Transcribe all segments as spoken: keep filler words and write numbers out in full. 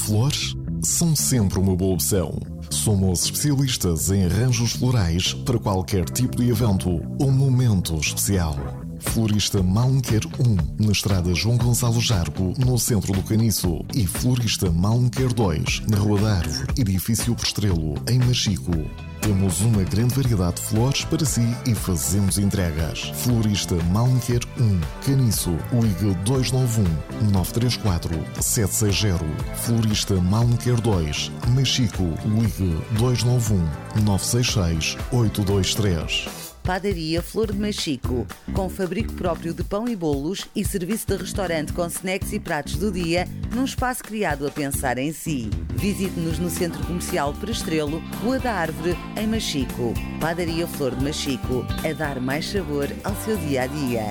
Flores são sempre uma boa opção. Somos especialistas em arranjos florais para qualquer tipo de evento ou momento especial. Florista Malmequer um, na estrada João Gonçalo Jargo, no centro do Caniço. E Florista Malmequer dois, na Rua da Árvore, edifício Prestrelo, em Machico. Temos uma grande variedade de flores para si e fazemos entregas. Florista Malmequer um, Caniço, ligue dois nove um, nove três quatro, sete seis zero. Florista Malmequer dois, Machico, ligue dois nove um, nove seis seis, oito dois três. Padaria Flor de Machico, com fabrico próprio de pão e bolos e serviço de restaurante com snacks e pratos do dia, num espaço criado a pensar em si. Visite-nos no Centro Comercial Prestrelo, Rua da Árvore, em Machico. Padaria Flor de Machico, a dar mais sabor ao seu dia-a-dia.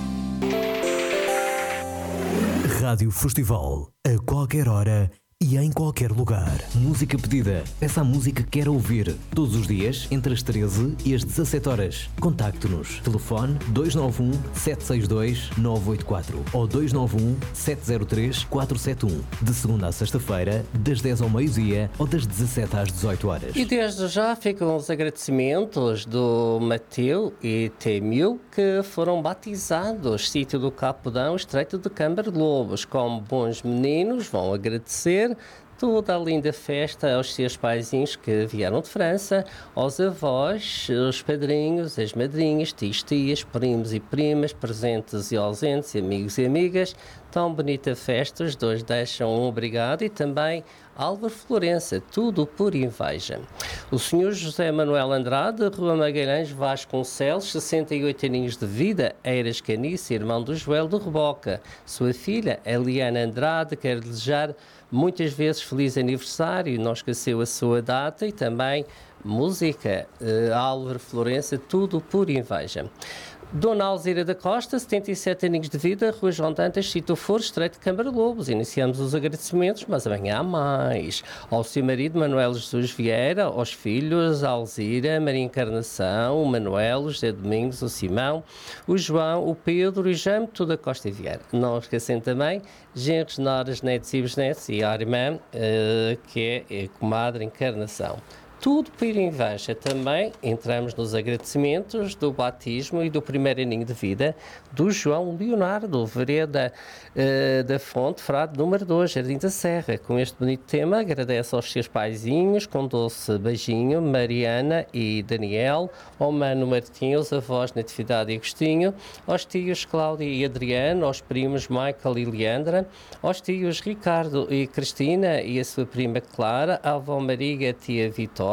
Rádio Festival, a qualquer hora e em qualquer lugar. Música pedida. Peça a música que quer ouvir. Todos os dias, entre as treze e as dezassete horas. Contacte-nos. Telefone dois nove um, sete seis dois, nove oito quatro ou dois nove um, sete zero três, quatro sete um. De segunda a sexta-feira, das dez ao meio-dia ou das dezassete às dezoito horas. E desde já ficam os agradecimentos do Mateu e Temil, que foram batizados. Sítio do Capudão, Estreito de Câmara de Lobos. Como bons meninos, vão agradecer toda a linda festa aos seus paizinhos que vieram de França, aos avós, os padrinhos, as madrinhas, tios, tias, primos e primas, presentes e ausentes, amigos e amigas. Tão bonita festa, os dois deixam um obrigado e também Álvaro Florença, tudo por inveja. O senhor José Manuel Andrade, Rua Magalhães Vasconcelos, sessenta e oito aninhos de vida, Eiras Canice, irmão do Joel de Reboca. Sua filha, Eliana Andrade, quer desejar muitas vezes feliz aniversário, não esqueceu a sua data e também música, uh, Álvaro Florença, tudo por inveja. Dona Alzira da Costa, setenta e sete aninhos de vida, Rua João Dantas, Sítio Foro, Estreito de Câmara de Lobos. Iniciamos os agradecimentos, mas amanhã há mais. Ao seu marido, Manuel Jesus Vieira, aos filhos, Alzira, Maria Encarnação, o Manuel, o José Domingos, o Simão, o João, o Pedro e Jâmito da Costa Vieira. Não esquecem também, genros, noras, netos e bisnetos e a irmã, uh, que é a comadre Encarnação. Tudo por inveja. Também entramos nos agradecimentos do batismo e do primeiro aninho de vida do João Leonardo, vereda uh, da Fonte, frade número dois, Jardim da Serra. Com este bonito tema, agradece aos seus paizinhos, com doce beijinho, Mariana e Daniel, ao Mano Martim, aos avós Natividade e Agostinho, aos tios Cláudia e Adriano, aos primos Michael e Leandra, aos tios Ricardo e Cristina e a sua prima Clara, à avó Maria, tia Vitória,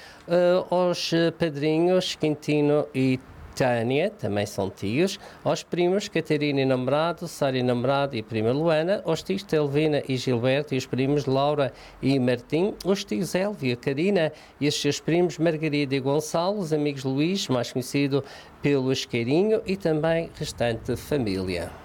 Uh, aos padrinhos Quintino e Tânia, também são tios, aos primos Catarina e namorado, Sara e namorado e a prima Luana, aos tios Telvina e Gilberto e os primos Laura e Martim, os tios Elvia, Karina e os seus primos Margarida e Gonçalo, os amigos Luís, mais conhecido pelo Esqueirinho, e também restante família.